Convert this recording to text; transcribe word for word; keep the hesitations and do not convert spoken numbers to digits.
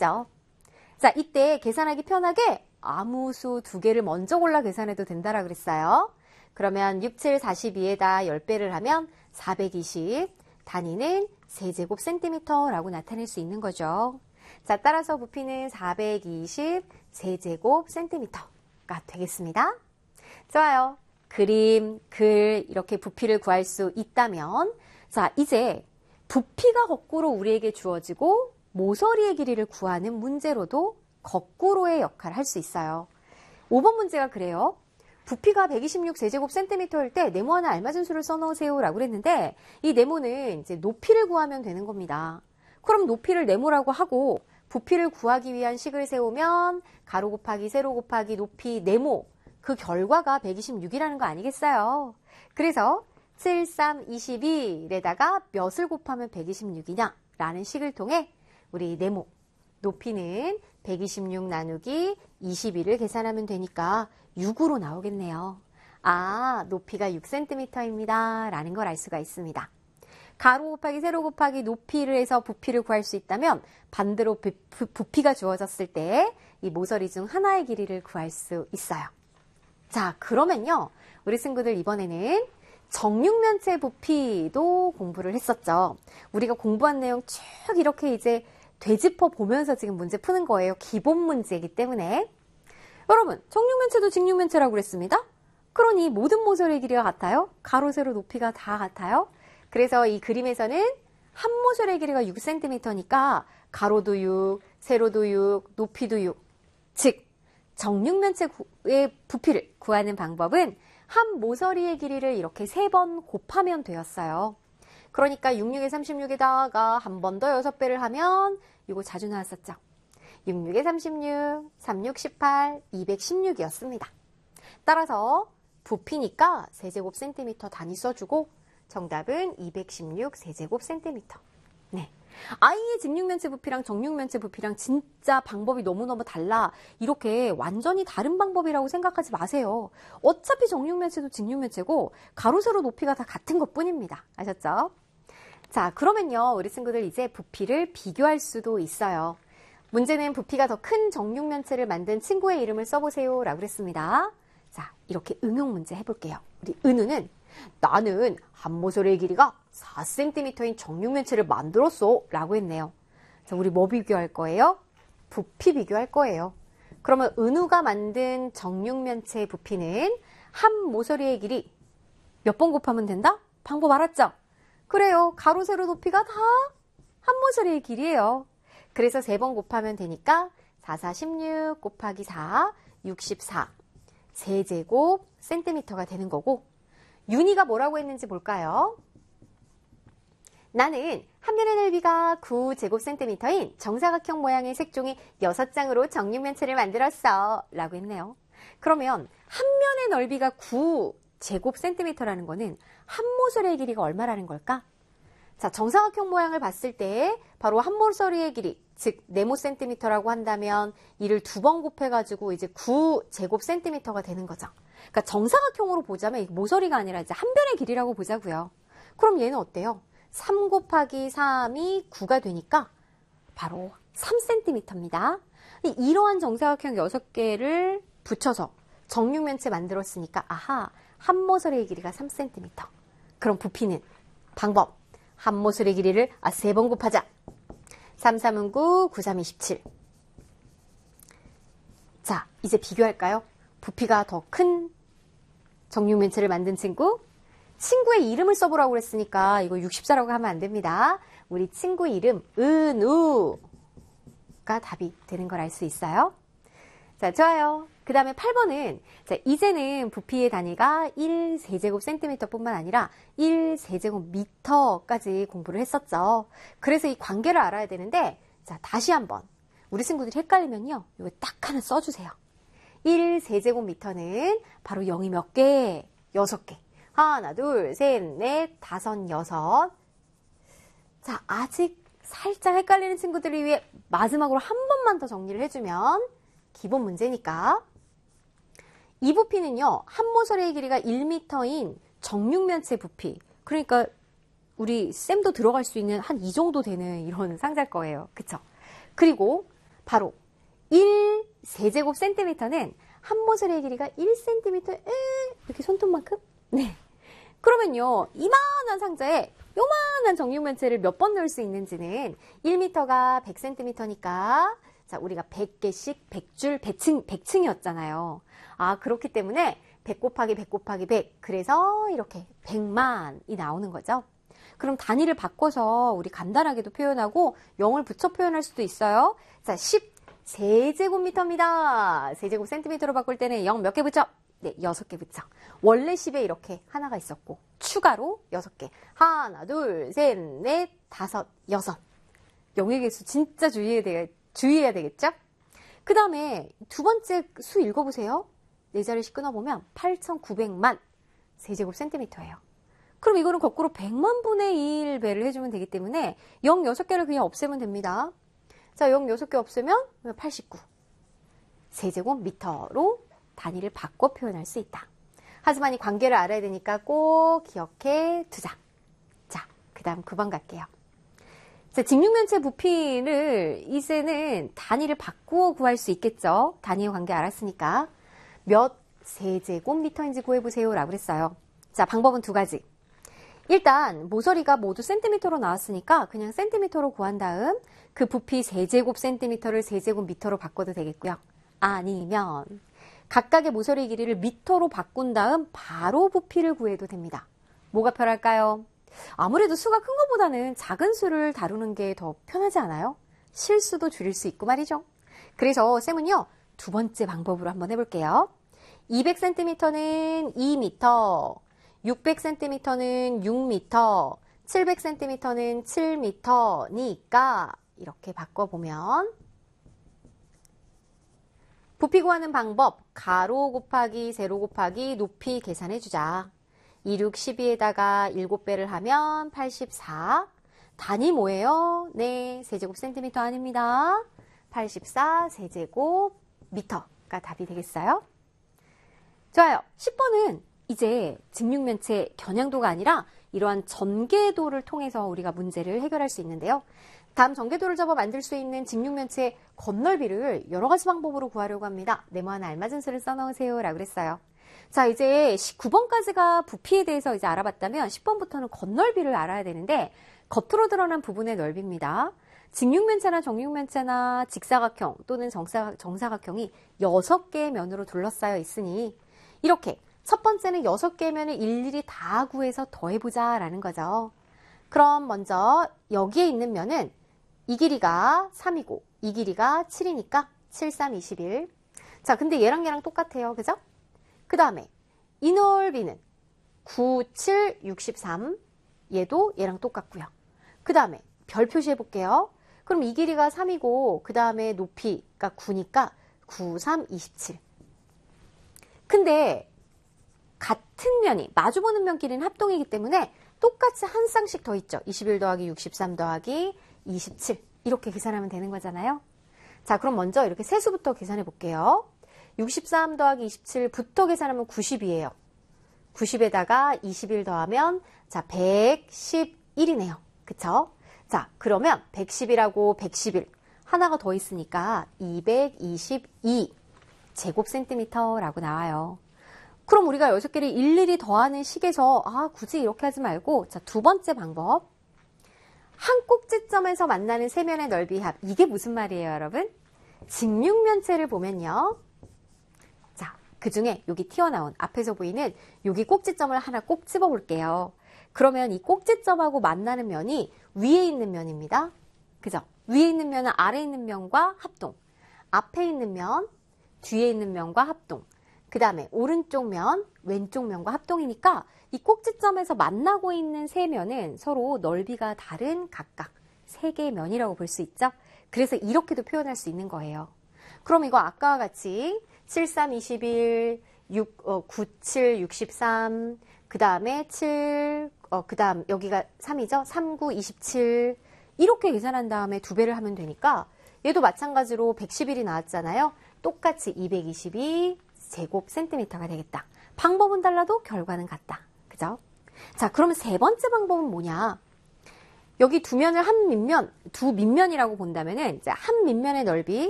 되죠. 자, 이때 계산하기 편하게 아무 수 두 개를 먼저 골라 계산해도 된다라 그랬어요. 그러면 육, 칠, 사십이에다 십 배를 하면 사백이십, 단위는 세제곱센티미터라고 나타낼 수 있는 거죠. 자, 따라서 부피는 사백이십 세제곱센티미터가 되겠습니다. 좋아요. 그림, 글 이렇게 부피를 구할 수 있다면 자, 이제 부피가 거꾸로 우리에게 주어지고 모서리의 길이를 구하는 문제로도 거꾸로의 역할을 할 수 있어요. 오 번 문제가 그래요. 부피가 백이십육 세제곱센티미터일 때 네모 하나 알맞은 수를 써놓으세요 라고 그랬는데 이 네모는 이제 높이를 구하면 되는 겁니다. 그럼 높이를 네모라고 하고 부피를 구하기 위한 식을 세우면 가로 곱하기 세로 곱하기 높이 네모 그 결과가 백이십육이라는 거 아니겠어요? 그래서 칠, 삼, 이십일에다가 몇을 곱하면 백이십육이냐 라는 식을 통해 우리 네모 높이는 백이십육 나누기 이십일을 계산하면 되니까 육으로 나오겠네요. 아, 높이가 육 센티미터입니다. 라는 걸 알 수가 있습니다. 가로 곱하기 세로 곱하기 높이를 해서 부피를 구할 수 있다면 반대로 부, 부, 부피가 주어졌을 때 이 모서리 중 하나의 길이를 구할 수 있어요. 자, 그러면요. 우리 친구들 이번에는 정육면체 부피도 공부를 했었죠. 우리가 공부한 내용 쭉 이렇게 이제 되짚어 보면서 지금 문제 푸는 거예요. 기본 문제이기 때문에. 여러분, 정육면체도 직육면체라고 그랬습니다. 그러니 모든 모서리의 길이가 같아요? 가로, 세로, 높이가 다 같아요? 그래서 이 그림에서는 한 모서리의 길이가 육 센티미터니까 가로도 육, 세로도 육, 높이도 육. 즉, 정육면체의 부피를 구하는 방법은 한 모서리의 길이를 이렇게 세 번 곱하면 되었어요. 그러니까 육십육에 삼십육에다가 한 번 더 여섯 배를 하면 이거 자주 나왔었죠. 육십육에 삼십육, 삼육, 십팔, 이백십육이었습니다. 따라서 부피니까 세제곱센티미터 단위 써주고 정답은 이백십육 세제곱센티미터. 네. 아이의 직육면체 부피랑 정육면체 부피랑 진짜 방법이 너무너무 달라. 이렇게 완전히 다른 방법이라고 생각하지 마세요. 어차피 정육면체도 직육면체고 가로, 세로, 높이가 다 같은 것뿐입니다. 아셨죠? 자, 그러면요. 우리 친구들 이제 부피를 비교할 수도 있어요. 문제는 부피가 더 큰 정육면체를 만든 친구의 이름을 써보세요 라고 그랬습니다. 자, 이렇게 응용 문제 해볼게요. 우리 은우는 나는 한 모서리의 길이가 사 센티미터인 정육면체를 만들었어 라고 했네요. 자, 우리 뭐 비교할 거예요? 부피 비교할 거예요. 그러면 은우가 만든 정육면체의 부피는 한 모서리의 길이 몇 번 곱하면 된다? 방법 알았죠? 그래요. 가로, 세로, 높이가 다 한 모서리의 길이에요. 그래서 세 번 곱하면 되니까 사, 사, 십육 곱하기 사, 육십사 세제곱 센티미터가 되는 거고 윤희가 뭐라고 했는지 볼까요? 나는 한 면의 넓이가 구 제곱센티미터인 정사각형 모양의 색종이 여섯 장으로 정육면체를 만들었어 라고 했네요. 그러면 한 면의 넓이가 구 제곱센티미터라는 거는 한 모서리의 길이가 얼마라는 걸까? 자, 정사각형 모양을 봤을 때 바로 한 모서리의 길이, 즉 네모 센티미터라고 한다면 이를 두 번 곱해가지고 이제 구 제곱센티미터가 되는 거죠. 그러니까 정사각형으로 보자면 모서리가 아니라 이제 한 변의 길이라고 보자고요. 그럼 얘는 어때요? 삼 곱하기 삼이 구가 되니까 바로 삼 센티미터입니다. 이러한 정사각형 여섯 개를 붙여서 정육면체 만들었으니까 아하, 한 모서리의 길이가 삼 센티미터. 그럼 부피는 방법. 한 모서리 길이를 아, 세 번 곱하자. 삼, 삼은 구, 구, 삼, 이십칠. 자, 이제 비교할까요? 부피가 더 큰 정육면체를 만든 친구. 친구의 이름을 써보라고 그랬으니까 이거 육십사라고 하면 안 됩니다. 우리 친구 이름 은우가 답이 되는 걸 알 수 있어요. 자, 좋아요. 그 다음에 팔 번은 자, 이제는 부피의 단위가 일 세제곱센티미터 뿐만 아니라 일 세제곱미터까지 공부를 했었죠. 그래서 이 관계를 알아야 되는데 자, 다시 한번 우리 친구들이 헷갈리면요. 이거 딱 하나 써주세요. 일 세제곱미터는 바로 영이 몇 개? 여섯 개. 하나, 둘, 셋, 넷, 다섯, 여섯. 자, 아직 살짝 헷갈리는 친구들을 위해 마지막으로 한 번만 더 정리를 해주면 기본 문제니까. 이 부피는요, 한 모서리의 길이가 일 미터인 정육면체 부피. 그러니까 우리 쌤도 들어갈 수 있는 한 이 정도 되는 이런 상자일 거예요. 그쵸? 그리고 바로 일 세제곱 센티미터는 한 모서리의 길이가 일 센티미터, 에, 이렇게 손톱만큼? 네. 그러면요, 이만한 상자에 요만한 정육면체를 몇 번 넣을 수 있는지는 일 미터가 백 센티미터니까, 자, 우리가 백 개씩 백 줄 백 층, 백 층이었잖아요. 아, 그렇기 때문에 백 곱하기 백 곱하기 백, 그래서 이렇게 백만이 나오는 거죠. 그럼 단위를 바꿔서 우리 간단하게도 표현하고 영을 붙여 표현할 수도 있어요. 자, 십 세제곱미터입니다. 세제곱 센티미터로 바꿀 때는 영 몇 개 붙여? 네, 여섯 개 붙여. 원래 십에 이렇게 하나가 있었고 추가로 여섯 개. 하나, 둘, 셋, 넷, 다섯, 여섯. 영의 개수 진짜 주의해야, 되, 주의해야 되겠죠? 그 다음에 두 번째 수 읽어보세요. 네 자리씩 끊어보면 팔천구백만 세제곱 센티미터예요. 그럼 이거는 거꾸로 백만 분의 일 배를 해주면 되기 때문에 영 여섯 개를 그냥 없애면 됩니다. 자, 영 여섯 개 없애면 팔십구 세제곱미터로 단위를 바꿔 표현할 수 있다. 하지만 이 관계를 알아야 되니까 꼭 기억해 두자. 자, 그 다음 구 번 갈게요. 자, 직육면체 부피를 이제는 단위를 바꾸어 구할 수 있겠죠. 단위의 관계 알았으니까. 몇 세제곱미터인지 구해보세요 라고 그랬어요. 자, 방법은 두 가지. 일단 모서리가 모두 센티미터로 나왔으니까 그냥 센티미터로 구한 다음 그 부피 세제곱 센티미터를 세제곱 미터로 바꿔도 되겠고요. 아니면 각각의 모서리 길이를 미터로 바꾼 다음 바로 부피를 구해도 됩니다. 뭐가 편할까요? 아무래도 수가 큰 것보다는 작은 수를 다루는 게 더 편하지 않아요? 실수도 줄일 수 있고 말이죠. 그래서 쌤은요, 두 번째 방법으로 한번 해볼게요. 이백 센티미터는 이 미터, 육백 센티미터는 육 미터, 칠백 센티미터는 칠 미터니까 이렇게 바꿔보면 부피 구하는 방법, 가로 곱하기 세로 곱하기 높이 계산해주자. 이, 육, 십이에다가 일곱 배를 하면 팔십사. 단위 뭐예요? 네, 세제곱 센티미터 아닙니다. 팔십사 세제곱 미터가 답이 되겠어요? 좋아요. 십 번은 이제 직육면체 겨냥도가 아니라 이러한 전개도를 통해서 우리가 문제를 해결할 수 있는데요. 다음 전개도를 접어 만들 수 있는 직육면체 건널비를 여러 가지 방법으로 구하려고 합니다. 네모하나 알맞은 수를 써넣으세요 라고 그랬어요. 자, 이제 십구 번까지가 부피에 대해서 이제 알아봤다면 십 번부터는 건널비를 알아야 되는데 겉으로 드러난 부분의 넓이입니다. 직육면체나 정육면체나 직사각형 또는 정사, 정사각형이 여섯 개의 면으로 둘러싸여 있으니 이렇게 첫 번째는 여섯 개의 면을 일일이 다 구해서 더해보자 라는 거죠. 그럼 먼저 여기에 있는 면은 이 길이가 삼이고 이 길이가 칠이니까 칠, 삼, 이십일. 자, 근데 얘랑 얘랑 똑같아요. 그죠? 그 다음에 이 넓이는 구, 칠, 육십삼. 얘도 얘랑 똑같고요. 그 다음에 별 표시해 볼게요. 그럼 이 길이가 삼이고 그 다음에 높이가 구니까 구, 삼, 이십칠. 근데 같은 면이 마주보는 면 길이는 합동이기 때문에 똑같이 한 쌍씩 더 있죠. 이십일 더하기 육십삼 더하기 이십칠. 이렇게 계산하면 되는 거잖아요. 자, 그럼 먼저 이렇게 세수부터 계산해 볼게요. 육십삼 더하기 이십칠부터 계산하면 구십이에요. 구십에다가 이십일 더하면 자, 백십일이네요. 그쵸? 자, 그러면 백십이라고 백십일 하나가 더 있으니까 이백이십이 제곱 센티미터라고 나와요. 그럼 우리가 여섯 개를 일일이 더하는 식에서 아, 굳이 이렇게 하지 말고 자, 두 번째 방법. 한 꼭지점에서 만나는 세 면의 넓이 합. 이게 무슨 말이에요, 여러분? 직육면체를 보면요. 자, 그 중에 여기 튀어나온 앞에서 보이는 여기 꼭지점을 하나 꼭 집어 볼게요. 그러면 이 꼭지점하고 만나는 면이 위에 있는 면입니다. 그죠? 위에 있는 면은 아래에 있는 면과 합동. 앞에 있는 면, 뒤에 있는 면과 합동. 그 다음에 오른쪽 면, 왼쪽 면과 합동이니까 이 꼭지점에서 만나고 있는 세 면은 서로 넓이가 다른 각각 세 개의 면이라고 볼 수 있죠. 그래서 이렇게도 표현할 수 있는 거예요. 그럼 이거 아까와 같이 칠, 삼, 이십일, 육, 어, 구, 칠, 육십삼, 그 다음에 칠, 어, 그 다음 여기가 삼이죠. 삼, 구, 이십칠 이렇게 계산한 다음에 두 배를 하면 되니까 얘도 마찬가지로 백십일이 나왔잖아요. 똑같이 이백이십이 제곱 센티미터가 되겠다. 방법은 달라도 결과는 같다. 그죠? 자, 그러면 세 번째 방법은 뭐냐? 여기 두 면을 한 밑면, 두 밑면이라고 본다면은 이제 한 밑면의 넓이